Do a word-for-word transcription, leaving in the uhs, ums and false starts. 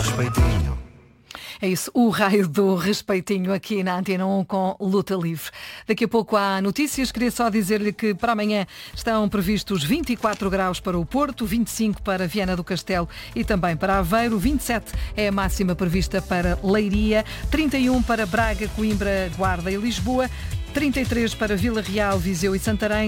respeitinho. É isso, o raio do respeitinho aqui na Antena um com Luta Livre. Daqui a pouco há notícias. Queria só dizer-lhe que para amanhã estão previstos vinte e quatro graus para o Porto, vinte e cinco para Viana do Castelo e também para Aveiro, vinte e sete é a máxima prevista para Leiria, trinta e um para Braga, Coimbra, Guarda e Lisboa, trinta e três para Vila Real, Viseu e Santarém,